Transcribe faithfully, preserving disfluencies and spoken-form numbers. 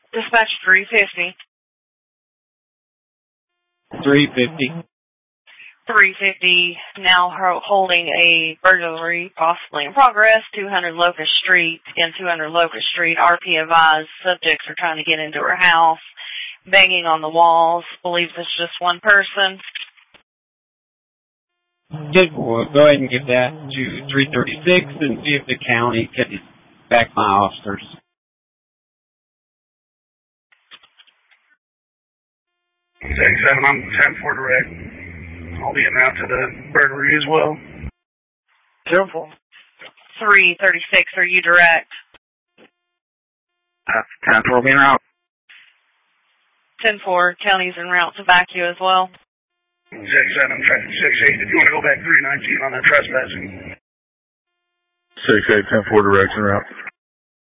Dispatch three fifty. three fifty. three fifty, now holding a burglary, possibly in progress, two hundred Locust Street. Again, two hundred Locust Street, R P advised. Subjects are trying to get into her house, banging on the walls. Believes it's just one person. Good boy. Go ahead and give that to three thirty-six and see if the county can back my officers. six seven, I'm ten four direct. I'll be getting out to the burglary as well. ten four. three thirty-six, are you direct? Uh, ten four being out. ten four, county's en route to back you as well. six seven, traffic six eight, if you want to go back three nineteen on that trespassing. six eight, ten four, direction route.